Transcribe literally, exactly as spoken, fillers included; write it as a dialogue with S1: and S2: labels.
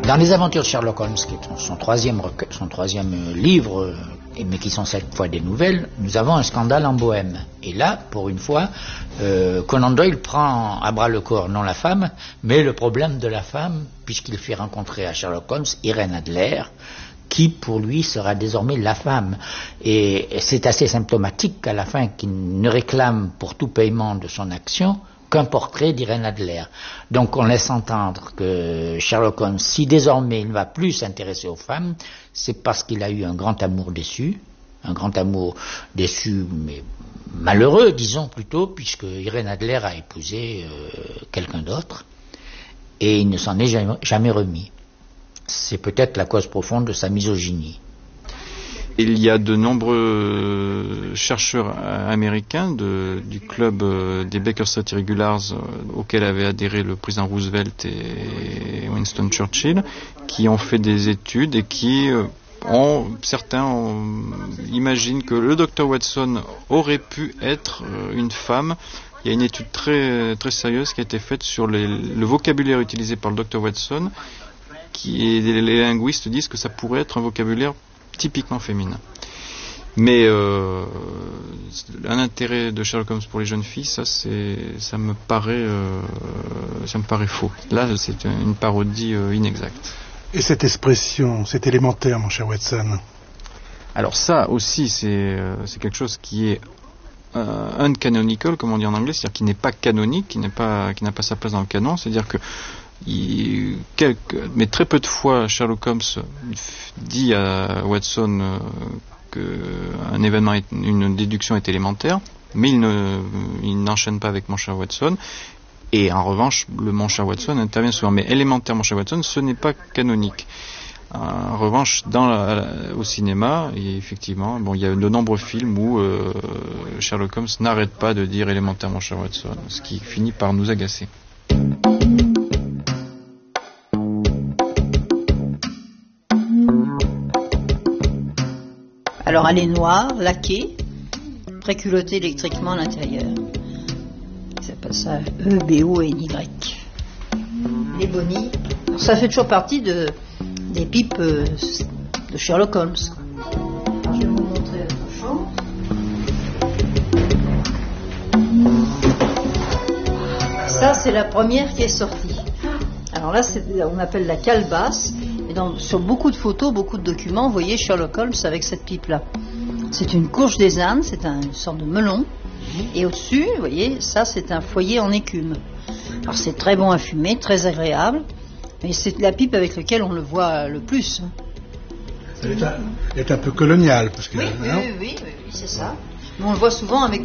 S1: Dans les aventures de Sherlock Holmes, qui est son troisième, recueil, son troisième livre, mais qui sont cette fois des nouvelles, nous avons un scandale en Bohême. Et là, pour une fois, euh, Conan Doyle prend à bras le corps non la femme, mais le problème de la femme, puisqu'il fait rencontrer à Sherlock Holmes Irène Adler, qui pour lui sera désormais la femme. Et c'est assez symptomatique qu'à la fin, qu'il ne réclame pour tout paiement de son action qu'un portrait d'Irène Adler. Donc on laisse entendre que Sherlock Holmes, si désormais il ne va plus s'intéresser aux femmes, c'est parce qu'il a eu un grand amour déçu, un grand amour déçu, mais malheureux, disons plutôt, puisque Irène Adler a épousé euh, quelqu'un d'autre, et il ne s'en est jamais, jamais remis. C'est peut-être la cause profonde de sa misogynie.
S2: Il y a de nombreux chercheurs américains de, du club des Baker Street Irregulars auquel avaient adhéré le président Roosevelt et Winston Churchill, qui ont fait des études et qui ont, certains ont, imaginent que le docteur Watson aurait pu être une femme. Il y a une étude très, très sérieuse qui a été faite sur les, le vocabulaire utilisé par le docteur Watson, qui, les linguistes disent que ça pourrait être un vocabulaire typiquement féminin. Mais euh, un intérêt de Sherlock Holmes pour les jeunes filles, ça, c'est, ça me paraît, euh, ça me paraît faux. Là, c'est une parodie euh, inexacte.
S3: Et cette expression, c'est élémentaire, mon cher Watson.
S2: Alors ça aussi, c'est, euh, c'est quelque chose qui est euh, uncanonical, comme on dit en anglais, c'est-à-dire qui n'est pas canonique, qui n'est pas, qui n'a pas sa place dans le canon. C'est-à-dire que Il, quelques, mais très peu de fois Sherlock Holmes dit à Watson euh, qu'un événement, est, une déduction est élémentaire, mais il, ne, il n'enchaîne pas avec mon cher Watson, et en revanche le mon cher Watson intervient souvent, mais élémentaire mon cher Watson, ce n'est pas canonique. En revanche, dans la, la, au cinéma, et effectivement, bon, il y a de nombreux films où euh, Sherlock Holmes n'arrête pas de dire élémentaire mon cher Watson, ce qui finit par nous agacer.
S4: Alors elle est noire, laquée, préculottée électriquement à l'intérieur. Ils appellent ça E B O N Y. Les bonnies. Alors, ça fait toujours partie de, des pipes euh, de Sherlock Holmes. Alors, je vais vous montrer autre chose. Ça, c'est la première qui est sortie. Alors là, c'est, on appelle la calebasse. Et dans, sur beaucoup de photos, beaucoup de documents, vous voyez Sherlock Holmes avec cette pipe-là. C'est une courge des Indes, c'est un, une sorte de melon. Et au-dessus, vous voyez, ça c'est un foyer en écume. Alors c'est très bon à fumer, très agréable. Mais c'est la pipe avec laquelle on le voit le plus.
S3: Elle est un, elle est un peu coloniale. Parce que,
S4: oui, oui, oui, oui, oui, c'est ça. Mais on le voit souvent avec